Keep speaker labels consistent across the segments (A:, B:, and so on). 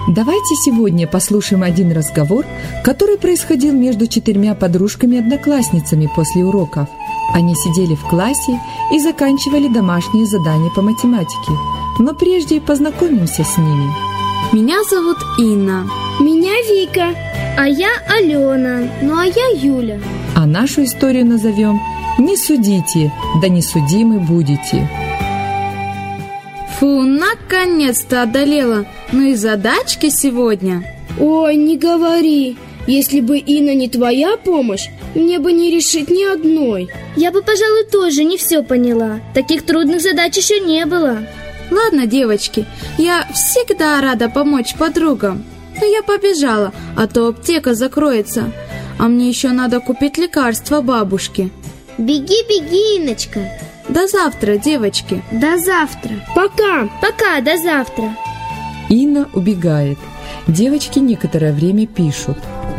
A: Давайте сегодня послушаем один разговор, который происходил между 4 подружками-одноклассницами после уроков. Они сидели в классе и заканчивали домашние задания по математике. Но прежде познакомимся с ними.
B: Меня зовут Инна.
C: Меня Вика.
D: А я Алена.
C: Ну а я Юля.
A: А нашу историю назовем «Не судите, да не судимы будете».
B: Фу, наконец-то одолела. Ну и задачки сегодня.
C: Ой, не говори. Если бы, Инна, не твоя помощь, мне бы не решить ни одной.
D: Я бы, пожалуй, тоже не все поняла. Таких трудных задач еще не было.
B: Ладно, девочки, я всегда рада помочь подругам. Но я побежала, а то аптека закроется. А мне еще надо купить лекарства бабушке.
D: Беги, беги, Инночка.
B: До завтра, девочки.
D: До завтра.
C: Пока.
D: Пока, до завтра.
A: Инна убегает. Девочки некоторое время пишут.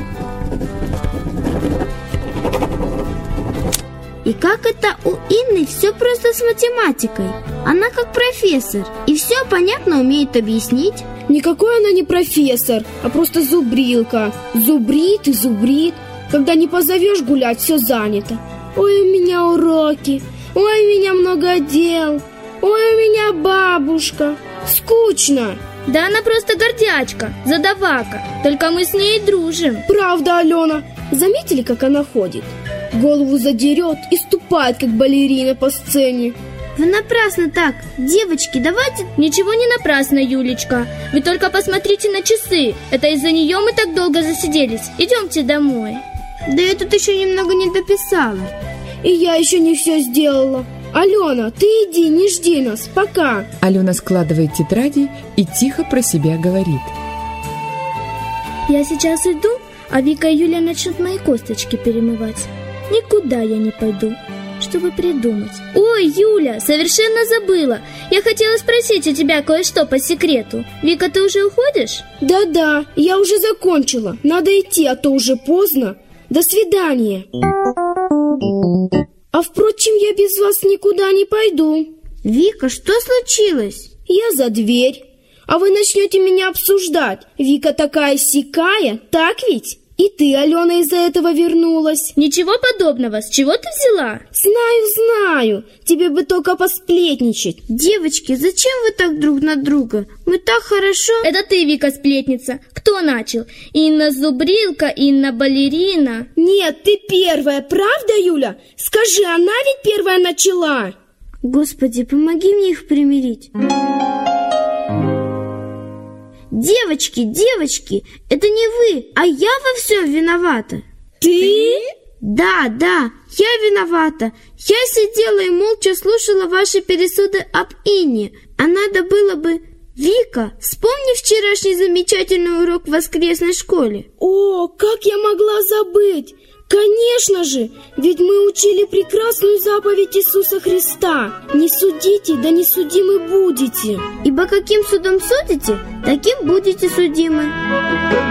D: И как это у Инны все просто с математикой? Она как профессор и все понятно умеет объяснить.
C: Никакой она не профессор, а просто зубрилка. Зубрит и зубрит. Когда не позовешь гулять, все занято. Ой, у меня уроки. Ой, у меня много дел. Ой, у меня бабушка. Скучно.
D: Да она просто гордячка, задавака. Только мы с ней дружим.
C: Правда, Алена. Заметили, как она ходит? Голову задерет и ступает, как балерина по сцене.
D: Вы напрасно так. Девочки, давайте... Ничего не напрасно, Юлечка. Вы только посмотрите на часы. Это из-за нее мы так долго засиделись. Идемте домой.
C: Да я тут еще немного не дописала. И я еще не все сделала. Алена, ты иди, не жди нас. Пока.
A: Алена складывает тетради и тихо про себя говорит.
D: Я сейчас иду, а Вика и Юля начнут мои косточки перемывать. Никуда я не пойду, чтобы придумать. Ой, Юля, совершенно забыла. Я хотела спросить у тебя кое-что по секрету. Вика, ты уже уходишь?
C: Да-да, я уже закончила. Надо идти, а то уже поздно. До свидания. А впрочем, я без вас никуда не пойду.
D: Вика, что случилось?
C: Я за дверь. А вы начнете меня обсуждать. Вика такая-сякая, так ведь? И ты, Алена, из-за этого вернулась.
D: Ничего подобного. С чего ты взяла?
C: Знаю. Тебе бы только посплетничать.
D: Девочки, зачем вы так друг на друга? Мы так хорошо. Это ты, Вика, сплетница. Кто начал? Инна зубрилка, Инна балерина.
C: Нет, ты первая, правда, Юля? Скажи, она ведь первая начала.
D: Господи, помоги мне их примирить. Девочки, это не вы, а я во всем виновата.
C: Ты?
D: Да, я виновата. Я сидела и молча слушала ваши пересуды об Инне. А надо было бы... Вика, вспомни вчерашний замечательный урок в воскресной школе.
C: О, как я могла забыть! Конечно же, ведь мы учили прекрасную заповедь Иисуса Христа. Не судите, да не судимы будете.
D: Ибо каким судом судите, таким будете судимы.